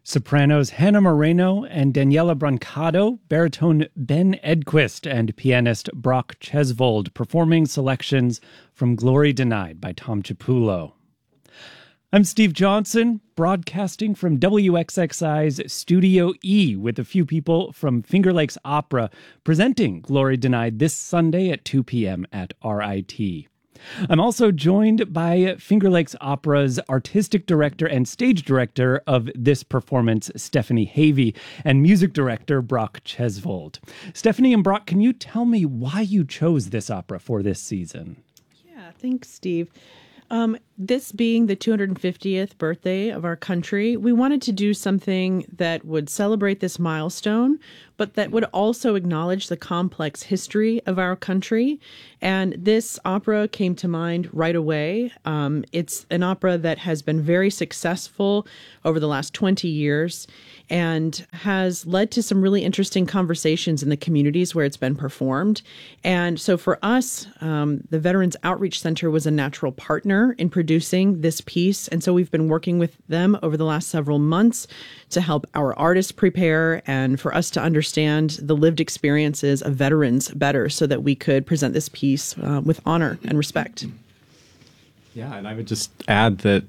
Sopranos Hannah Moreno and Daniela Brancado, baritone Ben Edquist, and pianist Brock Chesvold performing selections from Glory Denied by Tom Chiapullo. I'm Steve Johnson, broadcasting from WXXI's Studio E with a few people from Finger Lakes Opera presenting Glory Denied this Sunday at 2 p.m. at RIT. I'm also joined by Finger Lakes Opera's artistic director and stage director of this performance, Stephanie Havey, and music director Brock Chesvold. Stephanie and Brock, can you tell me why you chose this opera for this season? Yeah, thanks, Steve. This being the 250th birthday of our country, we wanted to do something that would celebrate this milestone, but that would also acknowledge the complex history of our country. And this opera came to mind right away. It's an opera that has been very successful over the last 20 years and has led to some really interesting conversations in the communities where it's been performed. And so for us, the Veterans Outreach Center was a natural partner in producing this piece. And so we've been working with them over the last several months to help our artists prepare and for us to understand the lived experiences of veterans better so that we could present this piece with honor and respect. Yeah, and I would just add that,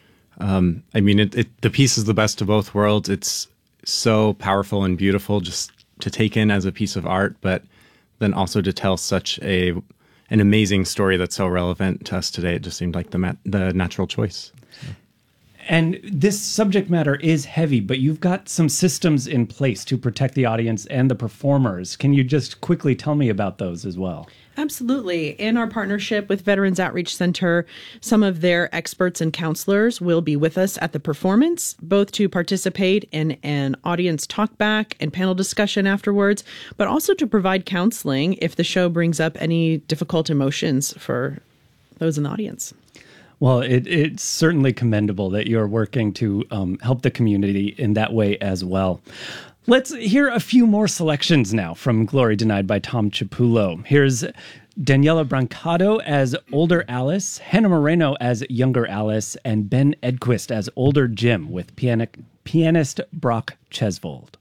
the piece is the best of both worlds. It's so powerful and beautiful just to take in as a piece of art, but then also to tell such an amazing story that's so relevant to us today. It just seemed like the natural choice. So. And this subject matter is heavy, but you've got some systems in place to protect the audience and the performers. Can you just quickly tell me about those as well? Absolutely. In our partnership with Veterans Outreach Center, some of their experts and counselors will be with us at the performance, both to participate in an audience talkback and panel discussion afterwards, but also to provide counseling if the show brings up any difficult emotions for those in the audience. Well, it's certainly commendable that you're working to help the community in that way as well. Let's hear a few more selections now from Glory Denied by Tom Chiapullo. Here's Daniela Brancado as older Alice, Hannah Moreno as younger Alice, and Ben Edquist as older Jim with pianist Brock Chesvold.